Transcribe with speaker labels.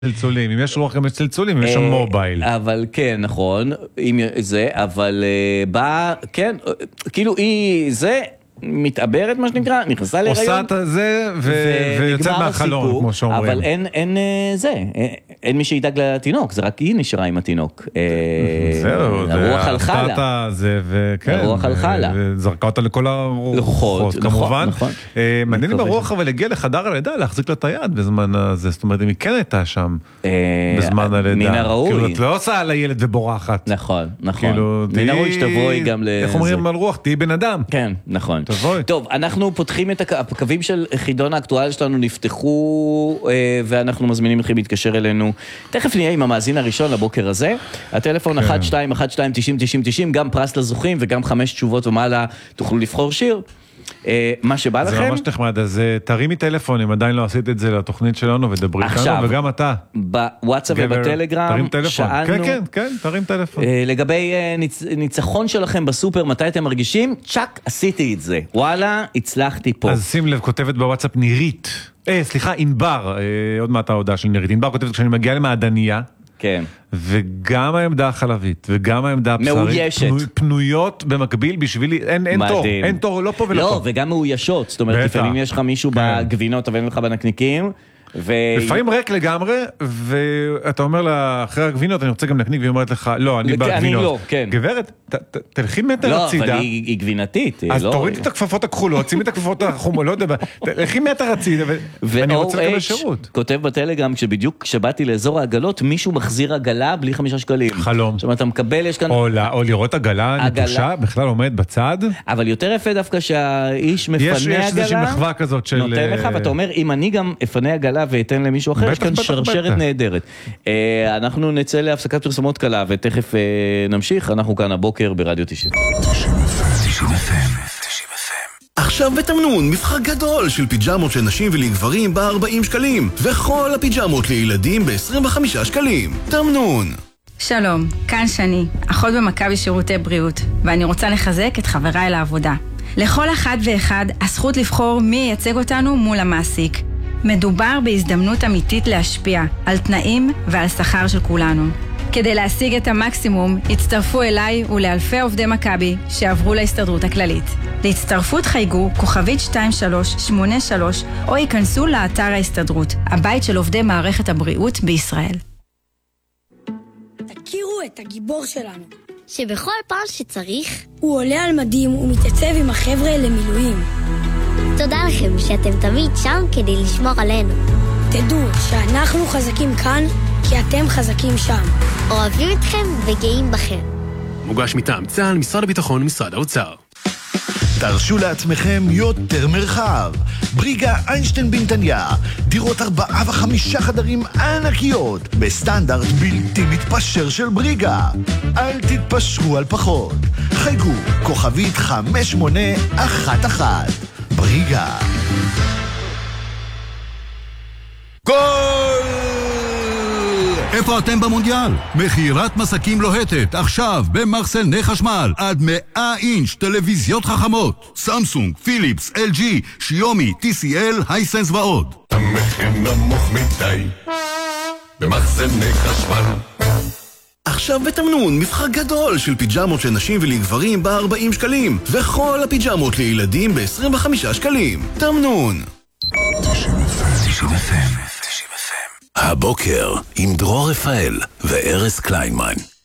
Speaker 1: צלצולים, אם יש רוח גם יש צלצולים, אם יש שם מובייל.
Speaker 2: אבל כן, נכון, אם זה, אבל בא, כן, כאילו היא, זה מתעברת מה שנקרא, נכנסה להיריון.
Speaker 1: עושה את זה ויוצאת מהחלון, כמו שאומרים.
Speaker 2: אבל אין זה, אין מי שידאג לתינוק, זה רק היא נשארה עם התינוק.
Speaker 1: זהו,
Speaker 2: הרוח הלכה לה. הרוח הלכה לה.
Speaker 1: וזרקה אותה לכל הרוחות, כמובן. מעניין אם הרוח אבל הגיע לחדר הלידה, להחזיק לה את היד בזמן הזה, זאת אומרת, אם היא כן הייתה שם בזמן הלידה.
Speaker 2: מן הראוי.
Speaker 1: כאילו, את לא עושה על הילד ובורחת.
Speaker 2: נכון, נכון. מן הראוי שתבואי גם לזה.
Speaker 1: איך אומרים על רוח? תהי בן אדם.
Speaker 2: כן, נכון. טוב, אנחנו פותחים את הקווים של חידון האקטואל שלנו נפתחו, ואנחנו מזמינים אתכם להתקשר אלינו. תכף נהיה עם המאזין הראשון לבוקר הזה. הטלפון 1212-90-90, גם פרס לזוכים וגם 5 תשובות ומעלה תוכלו לבחור שיר. מה שבא לכם.
Speaker 1: זה ממש נחמד, אז תרימי טלפון, אם עדיין לא עשית את זה לתוכנית שלנו ודברי איתנו, וגם אתה.
Speaker 2: בוואטסאפ ובטלגרם.
Speaker 1: תרים טלפון. כן, תרים טלפון.
Speaker 2: לגבי ניצחון שלכם בסופר, מתי אתם מרגישים? צ'ק, עשיתי את זה. וואלה, הצלחתי פה.
Speaker 1: אז שים לב, כותבת בוואטסאפ נירית. סליחה, אינבר, עוד מעט ההודעה של נירית. אינבר כותבת, כשאני מגיע למעדניה,
Speaker 2: כן.
Speaker 1: וגם העמדה החלבית, וגם העמדה הבשרית, פנויות במקביל בשבילי, אין תור, לא פה ולא פה.
Speaker 2: לא, וגם מאוישות, זאת אומרת, לפעמים יש לך מישהו בגבינות, אבל אין לך בנקניקים,
Speaker 1: לפעמים ריק לגמרי, ואתה אומר לה, אחרי הגבינות, אני רוצה גם נקניק, והיא אומרת לך, לא, אני בגבינות. גברת, תלכי מטר הצידה.
Speaker 2: לא, אבל היא גבינתית.
Speaker 1: אז תורידי את הכפפות הכחולות, שימי את הכפפות החומות, לא יודע, תלכי מטר הצידה, ואני רוצה לקבל שירות.
Speaker 2: כותב בטלגרם, כשבדיוק כשבאתי לאזור העגלות, מישהו מחזיר עגלה בלי 5 שקלים.
Speaker 1: חלום.
Speaker 2: זאת אומרת, אתה מקבל, יש כאן...
Speaker 1: או לראות עגלה נטושה, בכלל עומד בצד.
Speaker 2: אבל יותר יפה דווקא שהאיש מפנה עגלה,
Speaker 1: יש איזושהי מחווה כזאת של...
Speaker 2: נותן לך, ואתה אומר, אם אני גם אפנה עגלה ואתן למישהו אחר, יש כאן שרשרת נהדרת. אנחנו נצא להפסקת פרסומות קלה, ותכף נמשיך. אנחנו כאן הבוקר ברדיו 90.
Speaker 3: עכשיו בתמנון, מבחר גדול של פיג'מות של נשים ולגברים ב-40 שקלים, וכל הפיג'מות לילדים ב-25 שקלים. תמנון.
Speaker 4: שלום, כאן שני, אחות במכבי שירותי בריאות, ואני רוצה לחזק את חבריי לעבודה. לכל אחד ואחד הזכות לבחור מי ייצג אותנו מול המעסיק. מדובר בהזדמנות אמיתית להשפיע על תנאים ועל שכר של כולנו. כדי להשיג את המקסימום, הצטרפו אליי ולאלפי עובדי מכבי שעברו להסתדרות הכללית. להצטרפות חייגו כוכבית 2383 או ייכנסו לאתר ההסתדרות, הבית של עובדי מערכת הבריאות בישראל.
Speaker 5: תכירו את הגיבור שלנו,
Speaker 6: שבכל פעם שצריך
Speaker 5: הוא עולה על מדים ומתייצב עם החבר'ה למילואים.
Speaker 6: תודה לכם שאתם תמיד שם כדי לשמור עלינו.
Speaker 5: תדעו שאנחנו חזקים כאן כי אתם חזקים שם.
Speaker 6: אוהבים אתכם וגאים בכם.
Speaker 7: מוגש מטעם צה"ל, משרד הביטחון ומשרד האוצר.
Speaker 3: תרשו לעצמכם יותר מרחב. בריגה איינשטיין בנתניה, דירות 4 ו5 חדרים ענקיות, בסטנדרט בלתי מתפשר של בריגה. אל תתפשרו על פחות. חייגו, כוכבית 5811. בריגה.
Speaker 8: גול! איפה אתם במונדיאל? מכירת מסקים לוהטת, עכשיו במחסני חשמל, עד 100 אינץ' טלוויזיות חכמות, סמסונג, פיליפס, LG, שיומי, TCL, הייסנס ועוד.
Speaker 9: המחיר נמוך מדי במחסני חשמל.
Speaker 3: עכשיו בתמנון, מבחר גדול של פיג'מות של נשים ולגברים ב-40 שקלים, וכל הפיג'מות לילדים ב-25 שקלים. תמנון.
Speaker 9: 90 FM. הבוקר עם דרור רפאל וארז קליינמן.